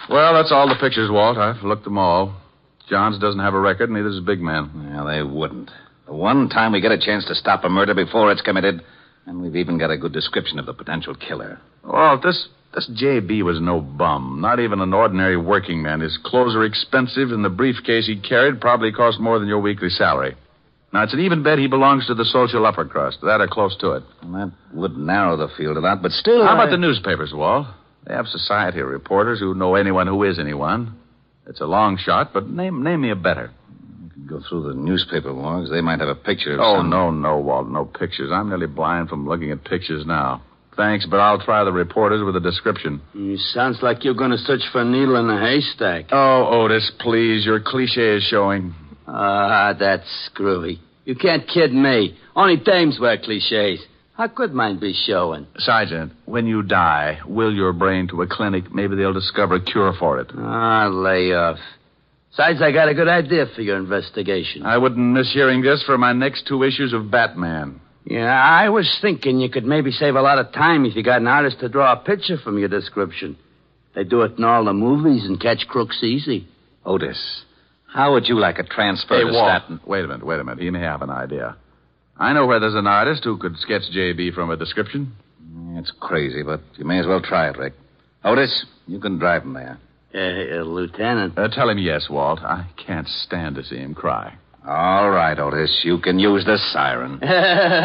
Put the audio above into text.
Well, that's all the pictures, Walt. I've looked them all. Johns doesn't have a record, neither does Big Man. Yeah, they wouldn't. The one time we get a chance to stop a murder before it's committed, and we've even got a good description of the potential killer. Walt, this J.B. was no bum. Not even an ordinary working man. His clothes are expensive, and the briefcase he carried probably cost more than your weekly salary. Now, it's an even bet he belongs to the social upper crust. That or close to it. And that would narrow the field a lot, but still... How about the newspapers, Walt? They have society reporters who know anyone who is anyone. It's a long shot, but name me a better. You can go through the newspaper logs. They might have a picture of some... no, Walt, no pictures. I'm nearly blind from looking at pictures now. Thanks, but I'll try the reporters with a description. Sounds like you're going to search for a needle in a haystack. Oh, Otis, please. Your cliche is showing. That's screwy. You can't kid me. Only dames wear cliches. How could mine be showing? Sergeant, when you die, will your brain to a clinic. Maybe they'll discover a cure for it. Lay off. Besides, I got a good idea for your investigation. I wouldn't miss hearing this for my next 2 issues of Batman. Yeah, I was thinking you could maybe save a lot of time if you got an artist to draw a picture from your description. They do it in all the movies and catch crooks easy. Otis, how would you like a transfer to Staten? Wait a minute. He may have an idea. I know where there's an artist who could sketch J.B. from a description. It's crazy, but you may as well try it, Rick. Otis, you can drive him there. Lieutenant. Tell him yes, Walt. I can't stand to see him cry. All right, Otis. You can use the siren.